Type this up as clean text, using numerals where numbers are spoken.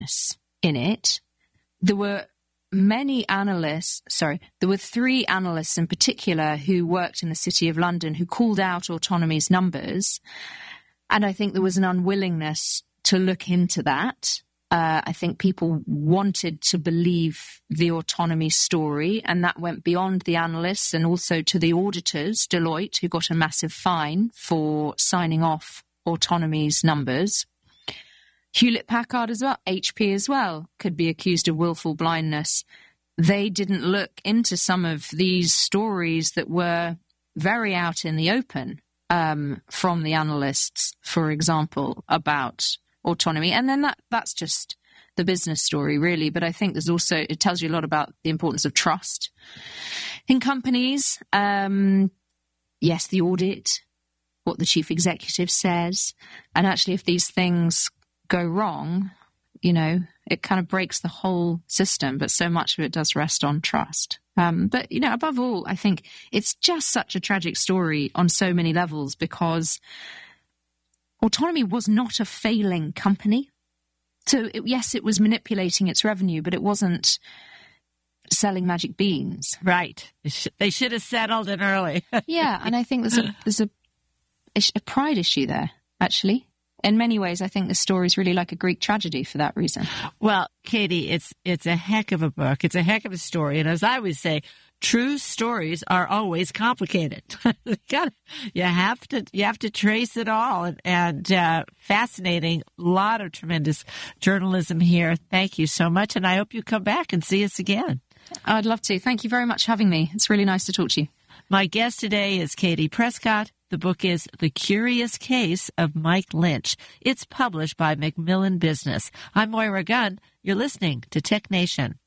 in it. There were there were 3 analysts in particular who worked in the City of London who called out autonomy's numbers. And I think there was an unwillingness to look into that. I think people wanted to believe the autonomy story, and that went beyond the analysts and also to the auditors, Deloitte, who got a massive fine for signing off autonomy's numbers. Hewlett-Packard as well, HP as well, could be accused of willful blindness. They didn't look into some of these stories that were very out in the open from the analysts, for example, about autonomy. And then that's just the business story, really. But I think it tells you a lot about the importance of trust in companies. Yes, the audit, what the chief executive says. And actually, if these things go wrong, it kind of breaks the whole system. But so much of it does rest on trust. But, above all, I think it's just such a tragic story on so many levels because autonomy was not a failing company. So, yes, it was manipulating its revenue, but it wasn't selling magic beans. Right. They should have settled it early. Yeah, and I think there's a pride issue there, actually. In many ways, I think the story is really like a Greek tragedy for that reason. Well, Katie, it's a heck of a book. It's a heck of a story. And as I always say, true stories are always complicated. You have to trace it all, and fascinating. A lot of tremendous journalism here. Thank you so much, and I hope you come back and see us again. I'd love to. Thank you very much for having me. It's really nice to talk to you. My guest today is Katie Prescott. The book is The Curious Case of Mike Lynch. It's published by Macmillan Business. I'm Moira Gunn. You're listening to Tech Nation.